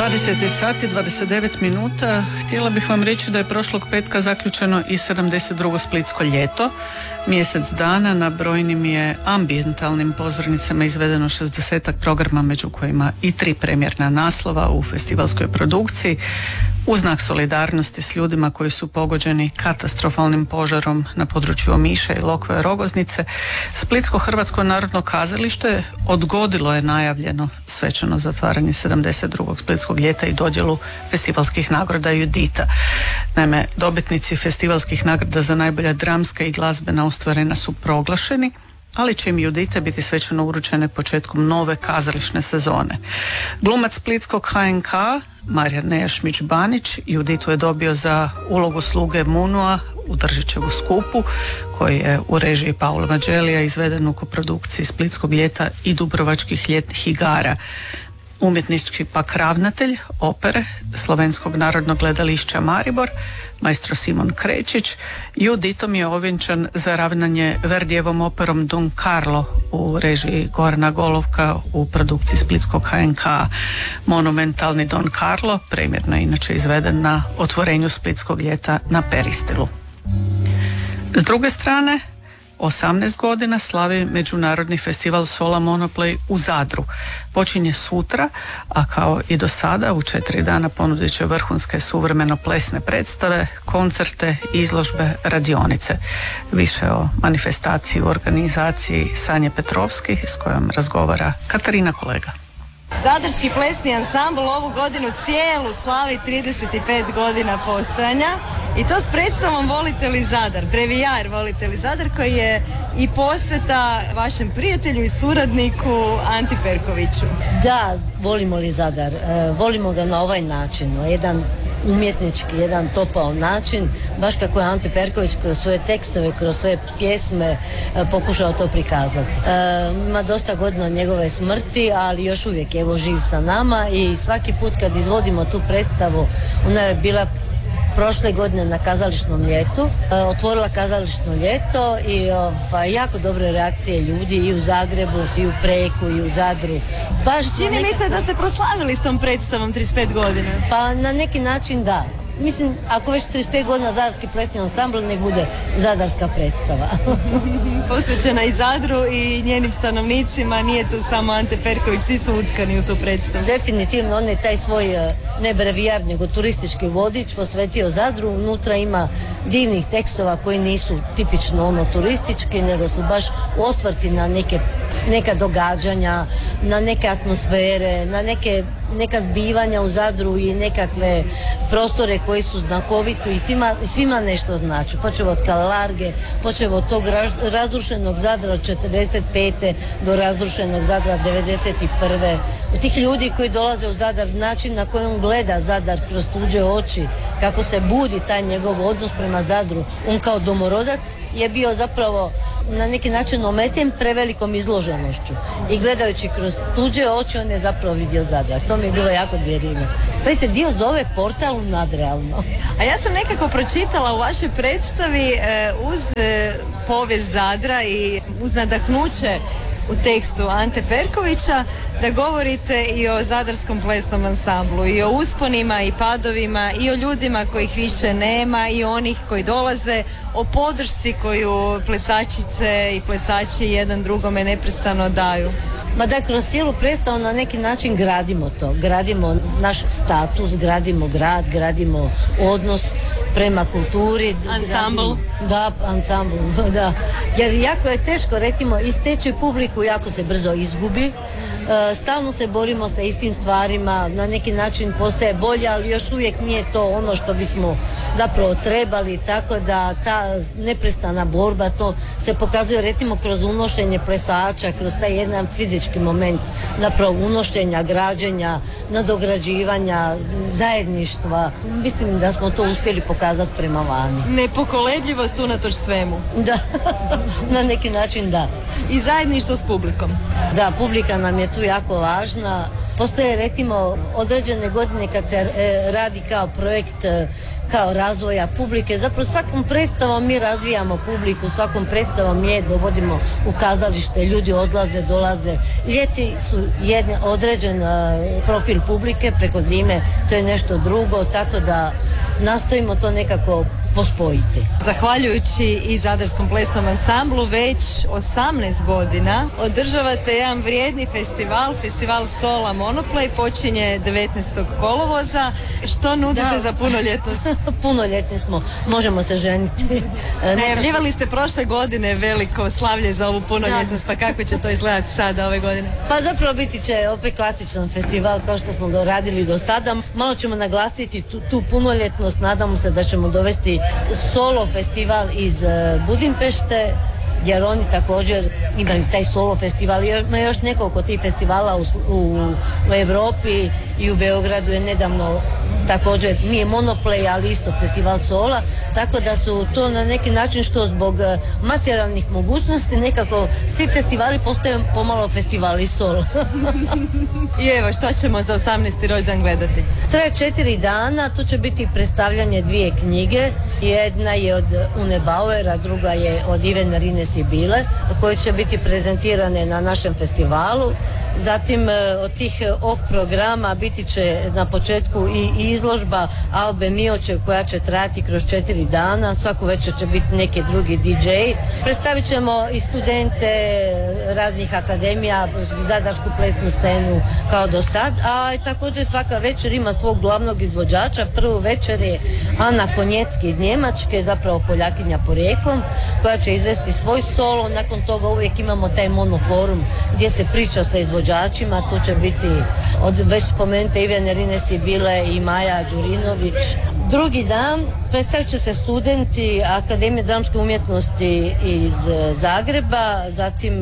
20 sati 29 minuta. Htjela bih vam reći da je prošlog petka zaključeno i 72. Splitsko ljeto. Mjesec dana na brojnim je ambijentalnim pozornicama izvedeno 60-ak programa, među kojima i 3 premijerna naslova u festivalskoj produkciji. U znak solidarnosti s ljudima koji su pogođeni katastrofalnim požarom na području Omiša i Lokve Rogoznice, Splitsko-hrvatsko narodno kazalište odgodilo je najavljeno svečano zatvaranje 72. Splitskog ljeta i dodjelu festivalskih nagrada Judita. Naime, dobitnici festivalskih nagrada za najbolja dramska i glazbena ostvarenja su proglašeni, ali će im Judite biti svečano uručene početkom nove kazališne sezone. Glumac splitskog HNK Marijan Nejašmić-Banić Juditu je dobio za ulogu sluge Munua u Držićevu skupu, koji je u režiji Paula Mađelija izveden u koprodukciji Splitskog ljeta i Dubrovačkih ljetnih igara. Umjetnički pak ravnatelj opere Slovenskog narodnog gledališća Maribor, maestro Simon Krečić, Juditom je ovjenčan za ravnanje Verdijevom operom Don Carlo u režiji Gorana Golovka u produkciji Splitskog HNK. Monumentalni Don Carlo premjerno je inače izveden na otvorenju Splitskog ljeta na Peristilu. S druge strane, 18 godina slavi Međunarodni festival Sola Monoplay u Zadru. Počinje sutra, a kao i do sada u 4 dana ponudit će vrhunske suvremeno plesne predstave, koncerte, izložbe, radionice. Više o manifestaciji u organizaciji Sanje Petrovski, s kojom razgovara Katarina Kolega. Zadarski plesni ansambl ovu godinu cijelu slavi 35 godina postojanja i to s predstavom Volite li Zadar, brevijar Volite li Zadar, koji je i posveta vašem prijatelju i suradniku Anti Perkoviću. Da, volimo li Zadar, volimo ga na ovaj način, na jedan umjetnički, jedan topao način, baš kako je Ante Perković kroz svoje tekstove, kroz svoje pjesme pokušao to prikazati. Ima dosta godina od njegove smrti, ali još uvijek je živ sa nama i svaki put kad izvodimo tu predstavu, ona je bila prošle godine na kazališnom ljetu, otvorila kazališno ljeto i jako dobre reakcije ljudi i u Zagrebu, i u Preku, i u Zadru. Baš čini mi se da ste proslavili s tom predstavom 35 godina. Pa na neki način da. Mislim, ako već 35 godina Zadarski plesni ansambl, nek bude zadarska predstava. Posvećena i Zadru i njenim stanovnicima, nije tu samo Ante Perković, svi su utkani u tu predstavu. Definitivno, on je taj svoj, ne brevijar, nego turistički vodič posvetio Zadru. Unutra ima divnih tekstova koji nisu tipično turistički, nego su baš osvrti na neka događanja, na neke atmosfere, na neka zbivanja u Zadru i nekakve prostore koji su znakoviti i svima nešto znači. Počeo od Kalarge, počeo od tog razrušenog Zadra od 45. do razrušenog Zadra 91. Od tih ljudi koji dolaze u Zadar, način na koji on gleda Zadar kroz tuđe oči, kako se budi taj njegov odnos prema Zadru, on kao domorodac je bio zapravo na neki način ometen prevelikom izloženošću i gledajući kroz tuđe oči on je zapravo vidio Zadar. To mi je bilo jako dirljivo. Taj se dio zove Portal u nadrealno. A ja sam nekako pročitala u vašoj predstavi uz povijest Zadra i uz nadahnuće u tekstu Ante Perkovića da govorite i o Zadarskom plesnom ansamblu i o usponima i padovima i o ljudima kojih više nema i onih koji dolaze, o podršci koju plesačice i plesači jedan drugome neprestano daju. Ma da, kroz cijelu predstavu na neki način gradimo to, gradimo naš status, gradimo grad, gradimo odnos prema kulturi. Ansambl. Da, ansambl, da. Jer jako je teško, recimo, isteći publiku jako se brzo izgubi. Stalno se borimo sa istim stvarima, na neki način postaje bolje, ali još uvijek nije to ono što bismo zapravo trebali, tako da ta neprestana borba, to se pokazuje recimo kroz unošenje plesača, kroz taj jedan fizički moment, zapravo unošenja, građenja, nadograđivanja, zajedništva. Mislim da smo to uspjeli pokazati prema vani. Nepokolebljivost unatoč svemu. Da, na neki način da. I zajedništvo s publikom. Da, publika nam je tu jako važna. Postoje recimo određene godine kad se radi kao projekt kao razvoja publike. Zapravo svakom predstavom mi razvijamo publiku, svakom predstavom mi je dovodimo u kazalište, ljudi odlaze, dolaze. Ljeti su određen profil publike, preko zime to je nešto drugo, tako da nastojimo to nekako pospojiti. Zahvaljujući i Zadarskom plesnom ansamblu već 18 godina održavate jedan vrijedni festival Sola Monoplay, počinje 19. kolovoza. Što nudite za punoljetnost? Punoljetni smo, možemo se ženiti. Najavljivali ste prošle godine veliko slavlje za ovu punoljetnost, pa kako će to izgledati sada ove godine? Pa zapravo biti će opet klasičan festival kao što smo radili do sada. Malo ćemo naglasiti tu punoljetnost, nadamo se da ćemo dovesti solo festival iz Budimpešte, jer oni također imaju taj solo festival. Ima još nekoliko tih festivala u Europi i u Beogradu je nedavno također, nije Monoplay, ali isto festival sola, tako da su to na neki način što zbog materijalnih mogućnosti nekako svi festivali postaju pomalo festivali sola. I evo, što ćemo za 18. rođendan gledati? Traje 4 dana, tu će biti predstavljanje 2 knjige. Jedna je od Une Bauera, druga je od Ivene Rine Sibile, koje će biti prezentirane na našem festivalu. Zatim od tih off programa biti će na početku i izložba Albe Miočev koja će trajati kroz 4 dana. Svaku večer će biti neki drugi DJ. Predstavit ćemo i studente raznih akademija, Zadarsku plesnu scenu kao do sad, a također svaka večer ima svog glavnog izvođača. Prvu večer je Ana Konjecki iz Njemačke, zapravo Poljakinja porijeklom, koja će izvesti svoj solo. Nakon toga uvijek imamo taj monoforum gdje se priča sa izvođačima. Tu će biti od već spomenute Ivene Rine Sibile i Maja Đurinović. Drugi dan predstavit će se studenti Akademije dramske umjetnosti iz Zagreba, zatim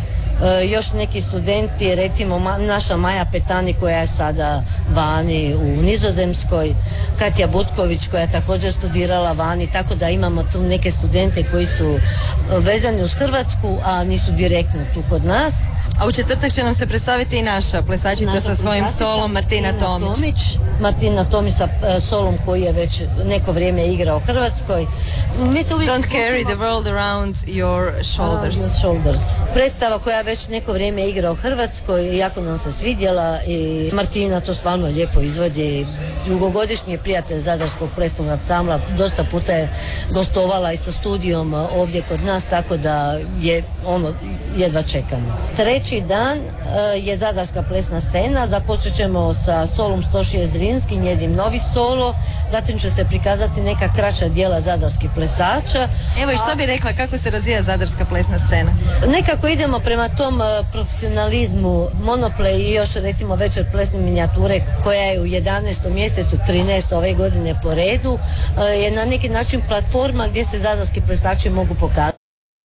još neki studenti, recimo naša Maja Petani koja je sada vani u Nizozemskoj, Katja Butković koja je također studirala vani, tako da imamo tu neke studente koji su vezani uz Hrvatsku, a nisu direktno tu kod nas. A u četvrtak će nam se predstaviti i naša plesačica sa svojim solom Martina Tomić. Martina Tomić sa solom koji je već neko vrijeme igrao u Hrvatskoj. Don't carry the world around your shoulders. Predstava koja već neko vrijeme igra u Hrvatskoj, jako nam se svidjela i Martina to stvarno lijepo izvodi. Dugogodišnji je prijatelj Zadarskog plesnog ansambla, dosta puta je gostovala i sa studijom ovdje kod nas, tako da je jedva čekamo. Treći dan je Zadarska plesna scena, započet ćemo sa solom Stošije Zrinski, njezin novi solo, zatim će se prikazati neka kraća djela zadarskih plesača. Evo i što bi rekla, kako se razvija Zadarska plesna scena? Nekako idemo prema tom profesionalizmu. Monoplay i još recimo večer plesne minijature koja je u 11. mjesecu 13. ove godine po redu je na neki način platforma gdje se zadarski plesači mogu pokazati.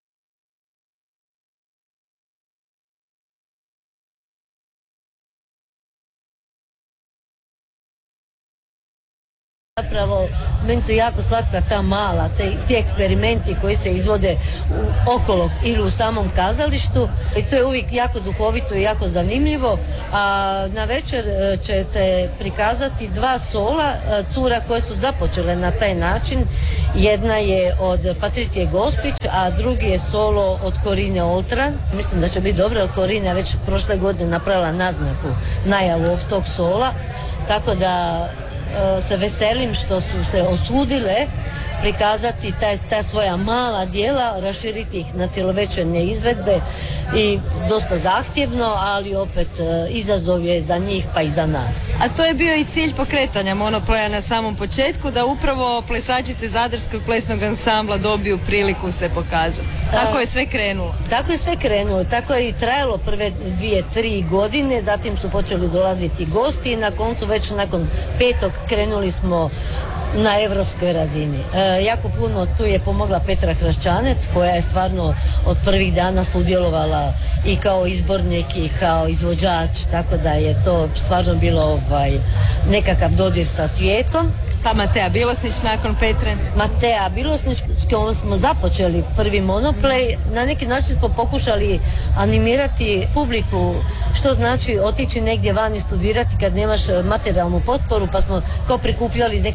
Zapravo, meni su jako slatka ta mala, ti eksperimenti koji se izvode okolo ili u samom kazalištu i to je uvijek jako duhovito i jako zanimljivo, a na večer će se prikazati 2 sola cura koje su započele na taj način. Jedna je od Patricije Gospić, a drugi je solo od Korine Oltran. Mislim da će biti dobro, Korina je već prošle godine napravila najavu tog sola, tako da se veselim što su se osudile prikazati ta svoja mala djela, raširiti ih na cjelovečernje izvedbe i dosta zahtjevno, ali opet izazov je za njih pa i za nas. A to je bio i cilj pokretanja Monoplaya na samom početku, da upravo plesačice Zadarskog plesnog ansambla dobiju priliku se pokazati. Tako je sve krenulo. Tako je sve krenulo, tako je i trajalo prve 2-3 godine, zatim su počeli dolaziti gosti i na koncu već nakon 5. krenuli smo na europskoj razini. Jako puno tu je pomogla Petra Hraščanec koja je stvarno od prvih dana sudjelovala i kao izbornik i kao izvođač, tako da je to stvarno bilo nekakav dodir sa svijetom. Pa Matea Bilosnić nakon Petre? Matea Bilosnić, s kojom smo započeli prvi Monoplay. Na neki način smo pokušali animirati publiku, što znači otići negdje vani studirati kad nemaš materijalnu potporu, pa smo kao prikupljali neka minimalna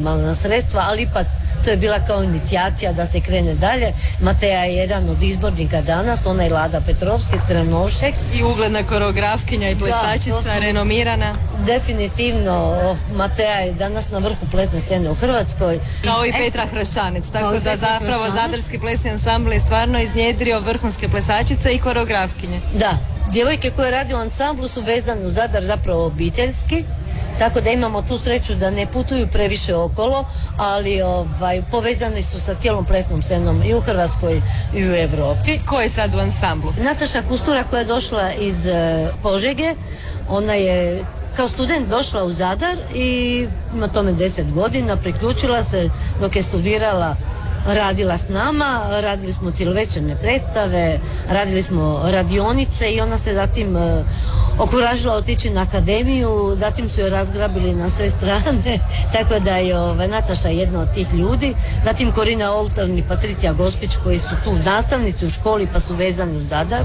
minimalna sredstva, ali ipak to je bila kao inicijacija da se krene dalje. Mateja je jedan od izbornika danas, ona je Lada Petrovski, Trnovšek. I ugledna koreografkinja i plesačica, renomirana. Definitivno, Mateja je danas na vrhu plesne scene u Hrvatskoj. Kao i Petra Hraščanec, tako da zapravo Zadarski plesni ansambl je stvarno iznjedrio vrhunske plesačice i koreografkinje. Da, djevojke koje radi u ansamblu su vezane u Zadar zapravo obiteljski, tako da imamo tu sreću da ne putuju previše okolo, ali povezani su sa cijelom plesnom scenom i u Hrvatskoj i u Europi. Ko je sad u ansamblu? Nataša Kustura koja je došla iz Požege, ona je kao student došla u Zadar i ima tome 10 godina, priključila se dok je studirala, radila s nama, radili smo cijelovečerne predstave, radili smo radionice i ona se zatim okuražila otići na akademiju, zatim su joj razgrabili na sve strane, tako da je Nataša jedna od tih ljudi. Zatim Korina Oltarn i Patricija Gospić koji su tu nastavnici u školi pa su vezani u Zadar.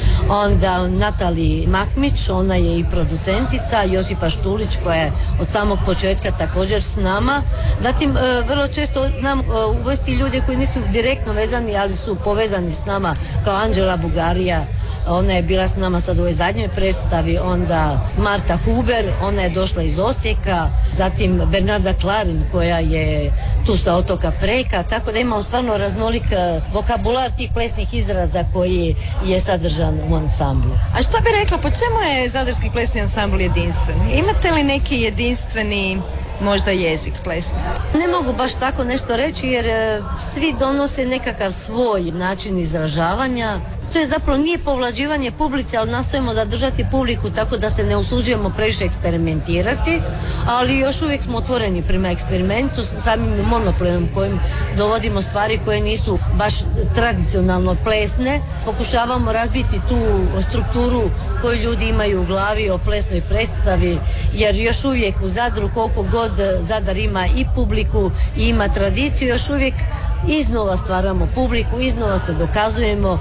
Onda Natali Mahmić, ona je i producentica, Josipa Štulić koja je od samog početka također s nama. Zatim vrlo često znam uvesti ljude koji nisu direktno vezani, ali su povezani s nama, kao Anđela Bugarija, ona je bila s nama sad u ovoj zadnjoj predstavi, onda Marta Huber, ona je došla iz Osijeka, zatim Bernarda Klarin koja je tu sa otoka Preka, tako da imamo stvarno raznolik vokabular tih plesnih izraza koji je sadržan u ansamblu. A što bi rekla, po čemu je Zadarski plesni ansambl jedinstven? Imate li neki jedinstveni možda jezik plesni? Ne mogu baš tako nešto reći jer svi donose nekakav svoj način izražavanja. To je zapravo nije povlađivanje publici, ali nastojimo zadržati publiku tako da se ne usuđujemo previše eksperimentirati, ali još uvijek smo otvoreni prema eksperimentu samim monoplejem kojim dovodimo stvari koje nisu baš tradicionalno plesne. Pokušavamo razbiti tu strukturu koju ljudi imaju u glavi o plesnoj predstavi, jer još uvijek u Zadru koliko god Zadar ima i publiku i ima tradiciju, još uvijek iznova stvaramo publiku, iznova se dokazujemo,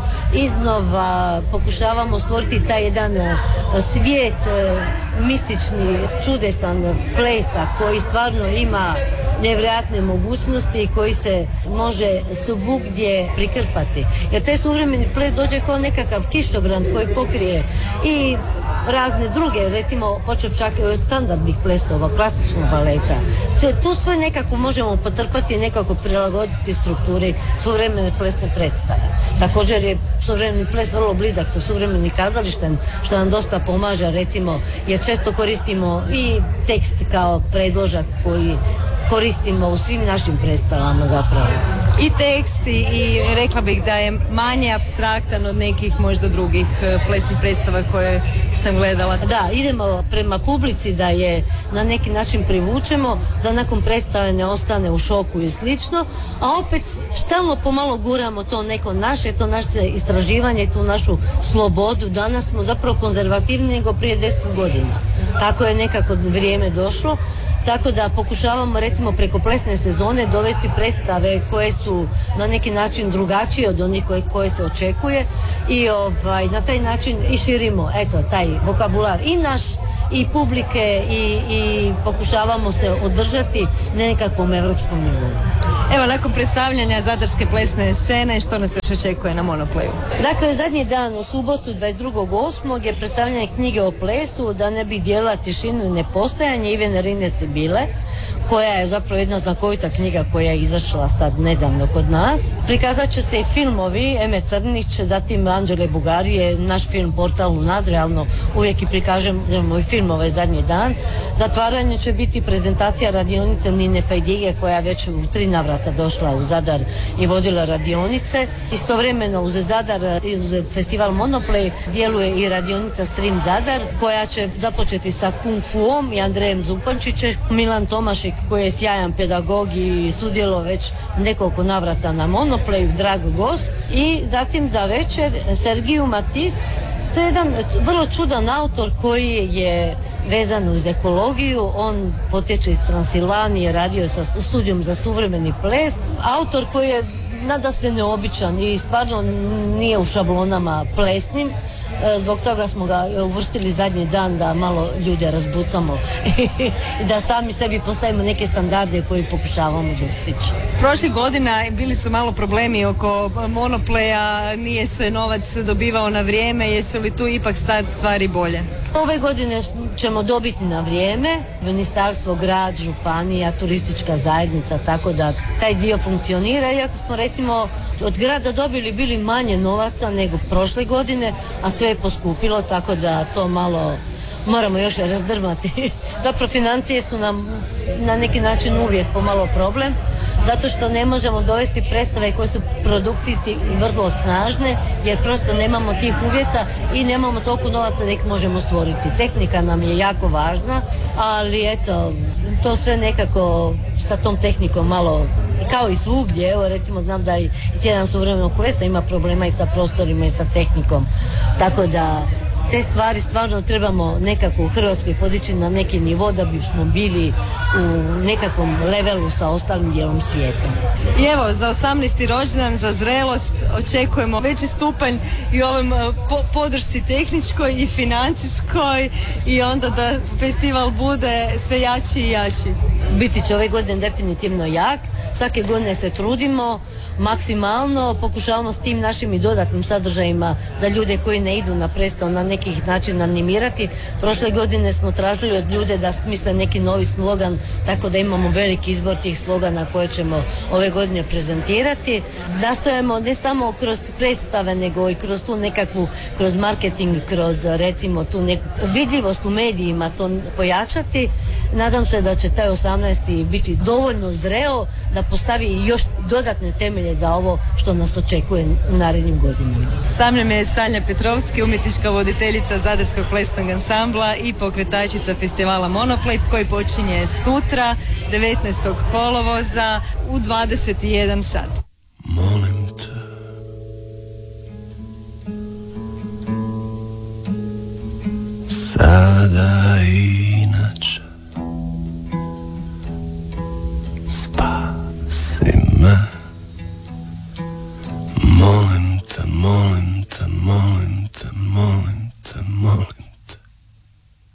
iznova pokušavamo stvoriti taj jedan svijet mistični, čudesan plesa koji stvarno ima nevjerojatne mogućnosti i koji se može svugdje prikrpati. Jer taj suvremeni ples dođe kao nekakav kišobran koji pokrije i razne druge, recimo počeo čak i od standardnih plesova, klasičnog baleta. Tu sve nekako možemo potrpati i nekako prilagoditi strukturi suvremene plesne predstave. Također je suvremeni ples vrlo blizak sa suvremenim kazalištem, što nam dosta pomaže, recimo, jer često koristimo i tekst kao predložak koji koristimo u svim našim predstavama zapravo. I tekst i rekla bih da je manje apstraktan od nekih možda drugih plesnih predstava koje sam gledala. Da, idemo prema publici da je na neki način privučemo, da nakon predstave ne ostane u šoku i slično, a opet stalno pomalo guramo to neko naše, to naše istraživanje, tu našu slobodu. Danas smo zapravo konzervativni nego prije 10 godina. Tako je nekako vrijeme došlo. Tako da pokušavamo recimo preko plesne sezone dovesti predstave koje su na neki način drugačije od onih koje se očekuje i na taj način i širimo taj vokabular i naš i publike i pokušavamo se održati na nekakvom europskom nivou. Evo, nakon predstavljanja Zadarske plesne scene, što nas još očekuje na Monopleju? Dakle, zadnji dan u subotu 22.8. je predstavljanje knjige o plesu Da ne bi dijelila tišinu i nepostojanje Ivene Rine Sibile, koja je zapravo jedna znakovita knjiga koja je izašla sad nedavno kod nas. Prikazat će se i filmovi Eme Crnić, zatim Anđele Bugarije, naš film Portal u nadrealno, uvijek i prikažemo i film ovaj zadnji dan. Zatvaranje će biti prezentacija radionice Nine Fajdige koja je već u 3 navrata došla u Zadar i vodila radionice. Istovremeno uz Zadar i uz festival Monoplay djeluje i radionica Stream Zadar koja će započeti sa Kung Fuom i Andrejem Zupančićem. Milan Tomašik koji je sjajan pedagog i sudjelovao već nekoliko navrata na Monoplayu, drag gost. I zatim za večer Sergiju Matis, to je jedan vrlo čudan autor koji je vezan uz ekologiju, on potječe iz Transilvanije, radio sa studijom za suvremeni ples. Autor koji je nadasve neobičan i stvarno nije u šablonama plesnim. Zbog toga smo ga uvrstili zadnji dan da malo ljude razbucamo i da sami sebi postavimo neke standarde koje pokušavamo dostići. Prošle godina bili su malo problemi oko Monoplaya, nije se novac dobivao na vrijeme, jesu li tu ipak stvari bolje? Ove godine ćemo dobiti na vrijeme, ministarstvo, grad, županija, turistička zajednica, tako da taj dio funkcionira, iako smo recimo od grada dobili bili manje novaca nego prošle godine, a sve je poskupilo, tako da to malo moramo još razdrmati. Zapravo financije su nam na neki način uvijek pomalo problem, zato što ne možemo dovesti predstave koje su produkcijski i vrlo snažne, jer prosto nemamo tih uvjeta i nemamo toliko novaca da ih možemo stvoriti. Tehnika nam je jako važna, ali eto, to sve nekako sa tom tehnikom malo, kao i svugdje, evo recimo znam da i tjedan suvremenog plesa ima problema i sa prostorima i sa tehnikom, tako da te stvari stvarno trebamo nekako u Hrvatskoj podići na neki nivo da bismo bili u nekakvom levelu sa ostalim dijelom svijeta. I evo, za 18. rođendan, za zrelost očekujemo veći stupanj i ovom podršci tehničkoj i financijskoj i onda da festival bude sve jači i jači. Biti će ove godine definitivno jak, svake godine se trudimo maksimalno, pokušavamo s tim našim i dodatnim sadržajima za ljude koji ne idu na predstavu na nekih način animirati. Prošle godine smo tražili od ljude da smisle neki novi slogan, tako da imamo veliki izbor tih slogana koje ćemo ove godine prezentirati. Nastojimo ne samo kroz predstave, nego i kroz tu nekakvu, kroz marketing, kroz recimo tu vidljivost u medijima to pojačati. Nadam se da će taj 18. biti dovoljno zreo da postavi još dodatne temelje za ovo što nas očekuje u narednim godinama. Sa mnom je Sanja Petrovski, umjetnička voditeljica Zadarskog plesnog ansambla i pokretačica festivala Monoplay koji počinje sutra 19. kolovoza u 21 sat. Molim te, sada i inače, spasi me. Molim te, molim te, molim te, molim te, molim te.